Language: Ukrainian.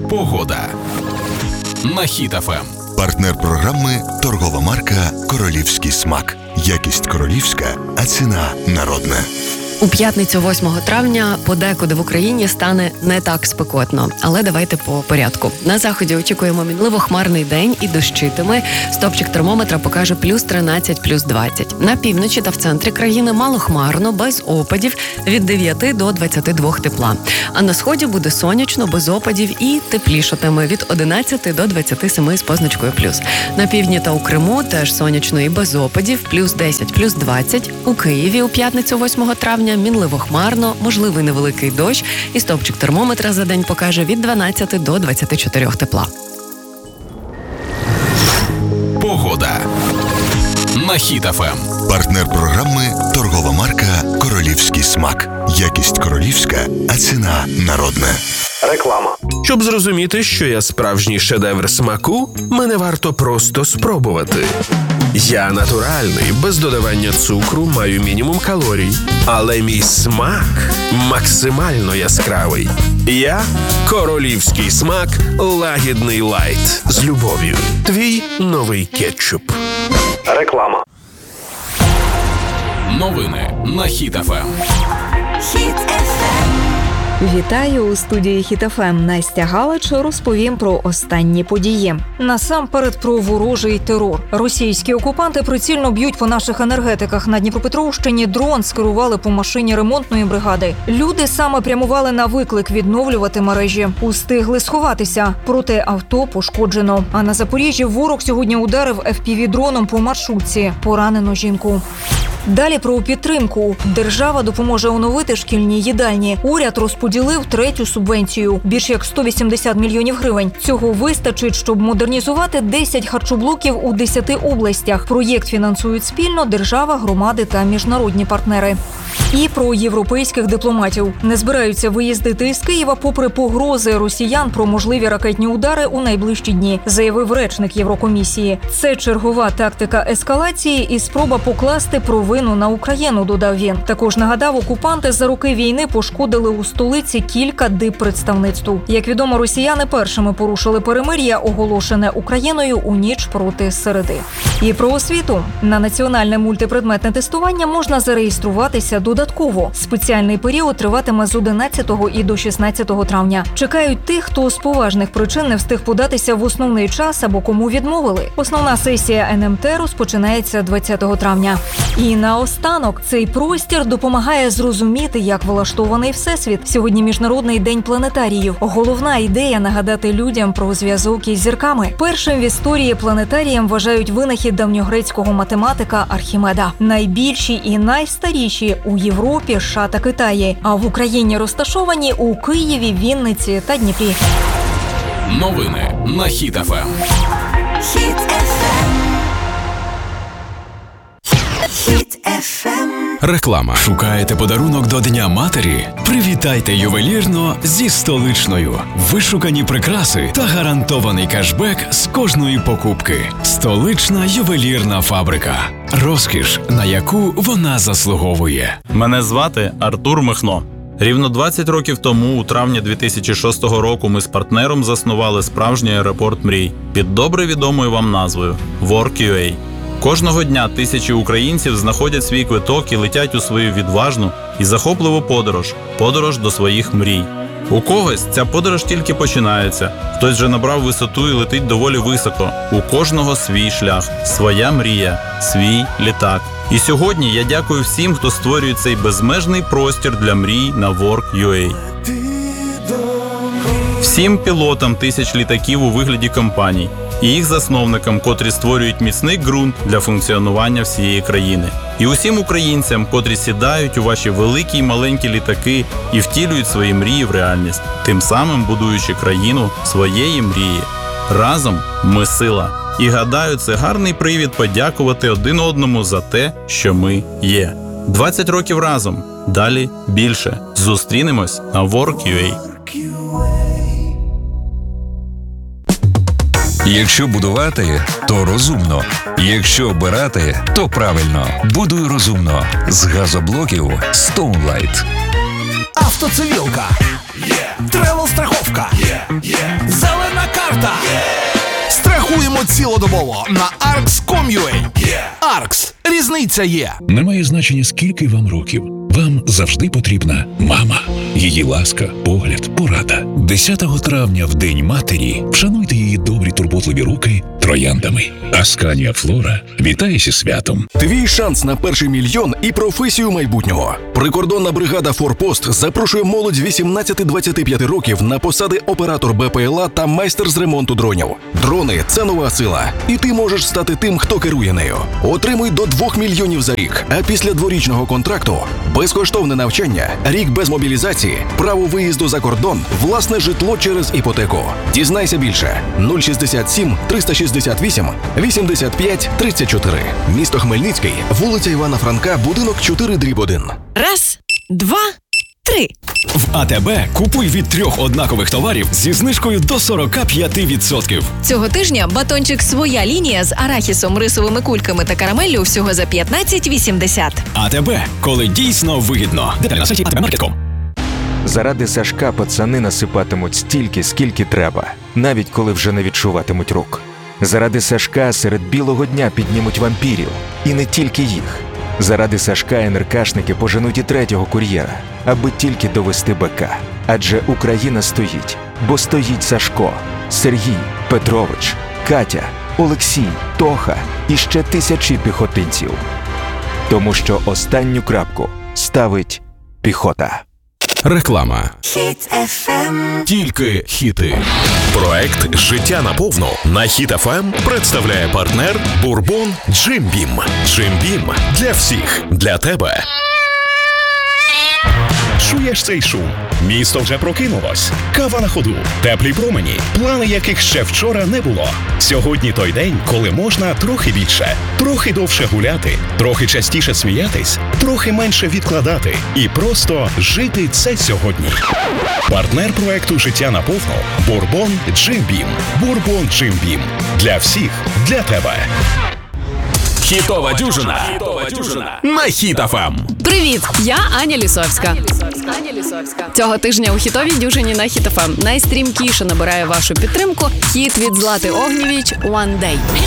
Погода на Хіт ФМ. Партнер програми – торгова марка «Королівський смак». Якість королівська, а ціна народна. У п'ятницю 8 травня подекуди в Україні стане не так спекотно. Але давайте по порядку. На заході очікуємо мінливо-хмарний день і дощитиме. Стопчик термометра покаже плюс 13, плюс 20. На півночі та в центрі країни малохмарно, без опадів, від 9 до 22 тепла. А на сході буде сонячно, без опадів і теплішатиме від 11 до 27 з позначкою плюс. На півдні та у Криму теж сонячно і без опадів, плюс 10, плюс 20. У Києві у п'ятницю 8 травня мінливо-хмарно, можливий невеликий дощ, і стопчик термометра за день покаже від 12 до 24 тепла. Погода на Хіт ФМ. Партнер програми – торгова марка «Королівський смак». Якість королівська, а ціна народна. Реклама. Щоб зрозуміти, що я справжній шедевр смаку, мене варто просто спробувати. Я натуральний, без додавання цукру, маю мінімум калорій. Але мій смак максимально яскравий. Я – королівський смак лагідний лайт. З любов'ю. Твій новий кетчуп. Реклама. Новини на Хіт ФМ. Хіт ФМ. Вітаю у студії Хіт ФМ. Настя Галич розповім про останні події. Насамперед про ворожий терор. Російські окупанти прицільно б'ють по наших енергетиках. На Дніпропетровщині дрон скерували по машині ремонтної бригади. Люди саме прямували на виклик відновлювати мережі. Устигли сховатися, проте авто пошкоджено. А на Запоріжжі ворог сьогодні ударив FPV-дроном по маршрутці. Поранено жінку. Далі про підтримку. Держава допоможе оновити шкільні їдальні. Уряд розподілив третю субвенцію – більш як 180 мільйонів гривень. Цього вистачить, щоб модернізувати 10 харчоблоків у 10 областях. Проєкт фінансують спільно держава, громади та міжнародні партнери. І про європейських дипломатів. Не збираються виїздити із Києва попри погрози росіян про можливі ракетні удари у найближчі дні, заявив речник Єврокомісії. Це чергова тактика ескалації і спроба покласти провину на Україну, додав він. Також нагадав, окупанти за роки війни пошкодили у столиці кілька диппредставництв. Як відомо, росіяни першими порушили перемир'я, оголошене Україною у ніч проти середи. І про освіту. На національне мультипредметне тестування можна зареєструватися додатково. Спеціальний період триватиме з 11 і до 16 травня. Чекають тих, хто з поважних причин не встиг податися в основний час або кому відмовили. Основна сесія НМТ розпочинається 20 травня. І наостанок, цей простір допомагає зрозуміти, як влаштований Всесвіт. Сьогодні Міжнародний день планетаріїв. Головна ідея – нагадати людям про зв'язок із зірками. Першим в історії планетарієм вважають винахід давньогрецького математика Архімеда. Найбільші і найстаріші у Європі, США та Китаї, а в Україні розташовані у Києві, Вінниці та Дніпрі. Новини на Хіт ФМ. Хіт ФМ. Хіт ФМ. Реклама. Шукаєте подарунок до Дня матері? Привітайте ювелірно зі Столичною. Вишукані прикраси та гарантований кешбек з кожної покупки. Столична ювелірна фабрика. Розкіш, на яку вона заслуговує. Мене звати Артур Михно. Рівно 20 років тому, у травні 2006 року, ми з партнером заснували справжній аеропорт мрій під добре відомою вам назвою Work.ua. Кожного дня тисячі українців знаходять свій квиток і летять у свою відважну і захопливу подорож до своїх мрій. У когось ця подорож тільки починається, хтось вже набрав висоту і летить доволі високо. У кожного свій шлях, своя мрія, свій літак. І сьогодні я дякую всім, хто створює цей безмежний простір для мрій на Work.ua. Всім пілотам тисяч літаків у вигляді компаній і їх засновникам, котрі створюють міцний ґрунт для функціонування всієї країни. І усім українцям, котрі сідають у ваші великі й маленькі літаки і втілюють свої мрії в реальність, тим самим будуючи країну своєї мрії. Разом ми сила. І гадаю, це гарний привід подякувати один одному за те, що ми є. 20 років разом. Далі більше. Зустрінемось на Work.ua. Якщо будувати, то розумно. Якщо обирати, то правильно. Будуй розумно. З газоблоків Stone Light. Автоцивілка. Тревел страховка. Зелена карта. Страхуємо цілодобово на Arx.com.ua. Arx. Різниця є. Немає значення, скільки вам років. Вам завжди потрібна мама. Її ласка, погляд, порада. 10 травня, в День матері, вшануйте її добрі турботливі руки трояндами. Асканія Флора вітає зі святом. Твій шанс на перший мільйон і професію майбутнього. Прикордонна бригада «Форпост» запрошує молодь 18-25 років на посади оператор БПЛА та майстер з ремонту дронів. Дрони – це нова сила. І ти можеш стати тим, хто керує нею. Отримуй до 2 мільйонів за рік. А після дворічного контракту – безкоштовне навчання, рік без мобілізації, право виїзду за кордон, власне житло через іпотеку. Дізнайся більше. 067 368 85 34. Місто Хмельницький, вулиця Івана Франка, будинок 4/1. Раз, два, три. В АТБ купуй від 3 однакових товарів зі знижкою до 45%. Цього тижня батончик «Своя лінія» з арахісом, рисовими кульками та карамеллю всього за 15,80. АТБ, коли дійсно вигідно. Деталі на сайті atbmarket.com. Заради Сашка пацани насипатимуть стільки, скільки треба, навіть коли вже не відчуватимуть рук. Заради Сашка серед білого дня піднімуть вампірів. І не тільки їх. Заради Сашка НРКшники поженуть і 3-го кур'єра, аби тільки довести БК. Адже Україна стоїть, бо стоїть Сашко, Сергій, Петрович, Катя, Олексій, Тоха і ще тисячі піхотинців. Тому що останню крапку ставить піхота. Реклама. Хіт FM. Тільки хіти. Проект «Життя наповну» на Хіт FM представляє партнер Бурбон Джим Бім. Джим Бім для всіх, для тебе. Чуєш цей шум? Місто вже прокинулось. Кава на ходу, теплі промені, плани яких ще вчора не було. Сьогодні той день, коли можна трохи більше, трохи довше гуляти, трохи частіше сміятись, трохи менше відкладати і просто жити це сьогодні. Партнер проекту «Життя наповну» Бурбон Джим Бім. Бурбон Джим Бім. Для всіх, для тебе. Хітова дюжина на Хіт FM. Привіт, я Аня Лісовська. Цього тижня у хітовій дюжині на Хіт FM найстрімкіше набирає вашу підтримку хіт від Злати Огнєвіч «One Day».